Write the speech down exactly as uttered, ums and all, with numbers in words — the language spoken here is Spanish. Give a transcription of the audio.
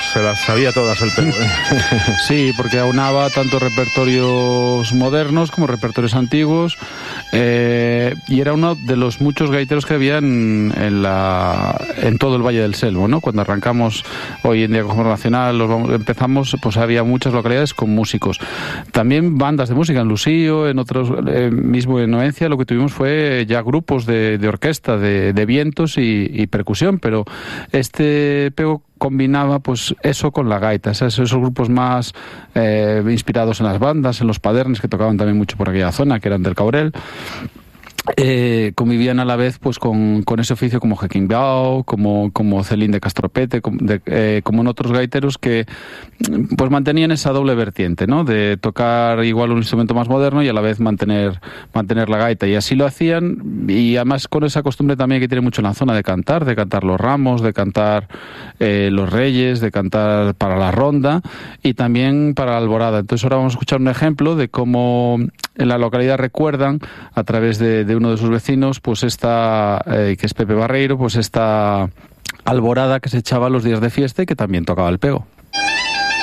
se las sabía todas el Pego. Sí, porque aunaba tanto repertorios modernos como repertorios antiguos, eh, y era uno de los muchos gaiteros que había en, en, la, en todo el Valle del Selvo, ¿no? Cuando arrancamos hoy en día como nacional, los vamos, empezamos, pues había muchas localidades con músicos. También bandas de música en Lucío, en otros, eh, mismo en Noencia, lo que tuvimos fue ya grupos de, de orquesta, de, de vientos y, y percusión, pero este Pego combinaba pues eso con la gaita, esos, esos grupos más eh, inspirados en las bandas, en los padernes, que tocaban también mucho por aquella zona, que eran del Caurel. Eh, convivían a la vez pues con, con ese oficio como Jequimbao, como, como Celín de Castropete, como, de, eh, como en otros gaiteros que pues mantenían esa doble vertiente, ¿no? De tocar igual un instrumento más moderno y a la vez mantener, mantener la gaita, y así lo hacían, y además con esa costumbre también que tiene mucho en la zona de cantar, de cantar los ramos, de cantar eh, los reyes, de cantar para la ronda y también para la alborada. Entonces ahora vamos a escuchar un ejemplo de cómo en la localidad recuerdan a través de, de uno de sus vecinos, pues esta, eh, que es Pepe Barreiro, pues esta alborada que se echaba los días de fiesta y que también tocaba el Pego.